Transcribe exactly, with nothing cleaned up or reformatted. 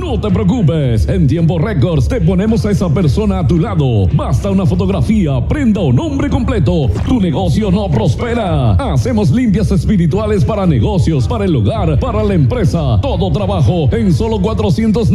No te preocupes, en tiempo récords te ponemos a esa persona a tu lado. Basta una fotografía, prenda o nombre completo. Tu negocio no prospera. Hacemos limpias espirituales para negocios, para el hogar, para la empresa. Todo trabajo en solo cuatrocientos